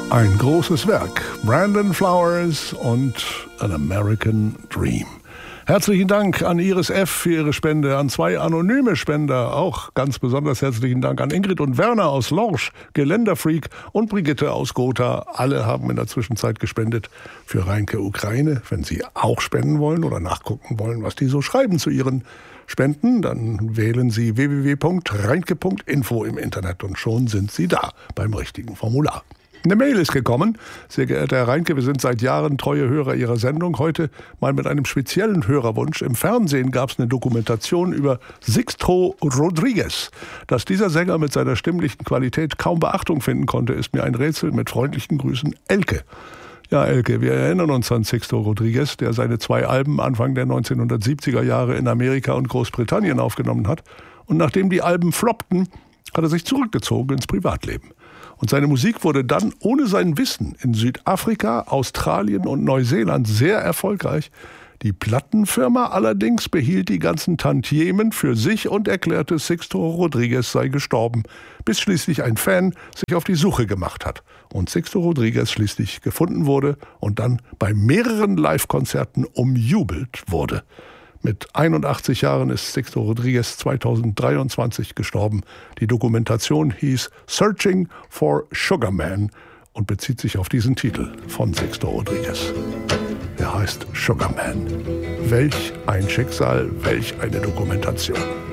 Ein großes Werk. Brandon Flowers und An American Dream. Herzlichen Dank an Iris F. für ihre Spende, an 2 anonyme Spender. Auch ganz besonders herzlichen Dank an Ingrid und Werner aus Lorsch, Geländerfreak und Brigitte aus Gotha. Alle haben in der Zwischenzeit gespendet für Reinke Ukraine. Wenn Sie auch spenden wollen oder nachgucken wollen, was die so schreiben zu ihren Spenden, dann wählen Sie www.reinke.info im Internet und schon sind Sie da beim richtigen Formular. Eine Mail ist gekommen. Sehr geehrter Herr Reinke, wir sind seit Jahren treue Hörer Ihrer Sendung. Heute mal mit einem speziellen Hörerwunsch. Im Fernsehen gab es eine Dokumentation über Sixto Rodriguez. Dass dieser Sänger mit seiner stimmlichen Qualität kaum Beachtung finden konnte, ist mir ein Rätsel. Mit freundlichen Grüßen, Elke. Ja, Elke, wir erinnern uns an Sixto Rodriguez, der seine 2 Alben Anfang der 1970er Jahre in Amerika und Großbritannien aufgenommen hat. Und nachdem die Alben floppten, hat er sich zurückgezogen ins Privatleben. Und seine Musik wurde dann ohne sein Wissen in Südafrika, Australien und Neuseeland sehr erfolgreich. Die Plattenfirma allerdings behielt die ganzen Tantiemen für sich und erklärte, Sixto Rodriguez sei gestorben, bis schließlich ein Fan sich auf die Suche gemacht hat und Sixto Rodriguez schließlich gefunden wurde und dann bei mehreren Live-Konzerten umjubelt wurde. Mit 81 Jahren ist Sixto Rodriguez 2023 gestorben. Die Dokumentation hieß Searching for Sugar Man und bezieht sich auf diesen Titel von Sixto Rodriguez. Er heißt Sugar Man. Welch ein Schicksal, welch eine Dokumentation.